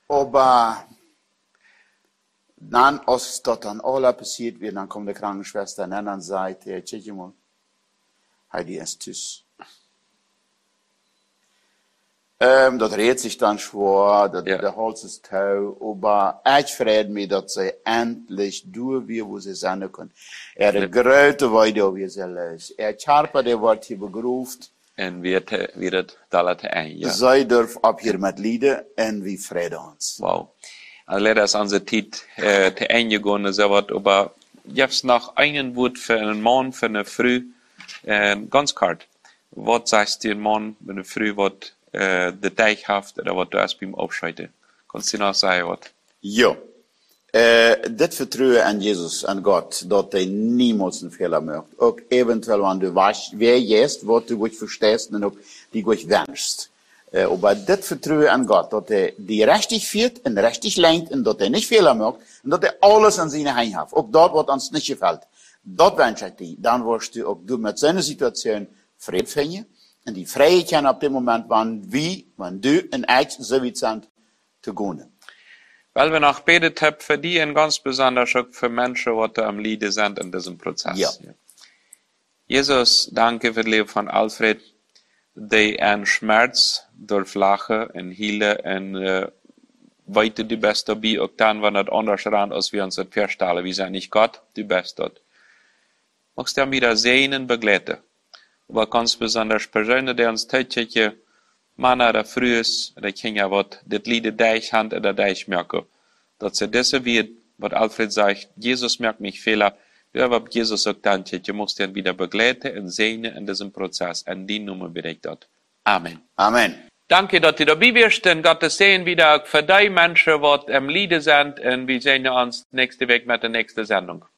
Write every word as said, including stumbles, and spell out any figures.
Aber dann, als das dann alles passiert wird, dann kommt die Krankenschwester an und sagt, hey, check mal, Heidi ist tschüss. Ähm, dat redt sich dann schwer, dat Ja. der Hals ist tau, aber ich freue mich, dass sie endlich durch wie, wo sie sein können. Er Ja. de grote weide wie sie ist. Er Charpa, der wird hier begroeft. En weer, te, weer het dalle te ein, ja. Zij durf op hier met lieden en wie vrede ons. Wow. Also leider ist unsere Zeit äh, zu Ende gegangen, so was, aber jetzt noch einen Wort für einen Mann, für eine Frau, äh, ganz kort. Was sagst du, ein Mann, wenn eine Frau, was äh, der Teig hat, oder was du erst beim Abscheiden? Kannst du noch sagen, was? Ja. Uh, dit vertrouwen aan Jezus, aan God, dat hij niemals een Fehler macht. Ook eventueel, wanneer du was, wer jest, wat du gut verstehst und auch die gut wünschst. Uh, aber dit vertrouwen aan God, dat hij die richtig führt und richtig lenkt und dat hij nicht Fehler macht und dat hij alles an seine Hand hat. Ook dat, wat uns nicht gefällt. Dat wünsche ich dir. Dann wirst du auch du mit seiner Situation Frieden finden. Und die Freiheit kann ab dem Moment, wann wir, wann du und ich so weit sind, zu gehen. Weil wir noch betet haben für die und ganz besonders auch für Menschen, die am Leiden sind in diesem Prozess. Ja. Jesus, danke für das Leben von Alfred, die an Schmerz durch Lachen und Heilen und äh, weiter die Beste dabei, auch dann, wenn das anders ran als wir uns das vorstellen. Wir sind nicht Gott, die Beste dort. Magst du wieder sehen und begleiten? Aber ganz besonders Personen, die uns täglich Männer oder Frühes, oder Kinder, was das Lied deich hand oder deich merken. Dass sie das wird, was Alfred sagt, Jesus merkt mich Fehler, ja, was Jesus auch dann, du musst ihn wieder begleiten und sehen in diesem Prozess. Und die Nummer bitte ich dort. Amen. Amen. Danke, dass du dabei bist, und Gottes sehen wieder für die Menschen, die am Lied sind, und wir sehen uns nächste Woche mit der nächsten Sendung.